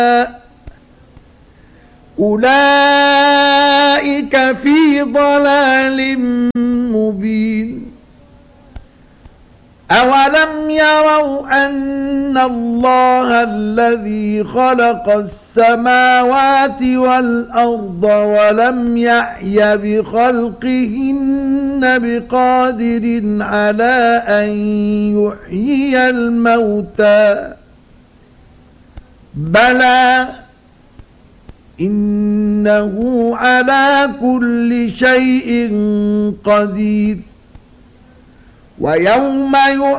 أولئك في ضلال مبين أولم يروا أن الله الذي خلق السماوات والأرض ولم يعي بخلقهن بقادر على أن يحيي الموتى بلى إنه على كل شيء قدير ويوم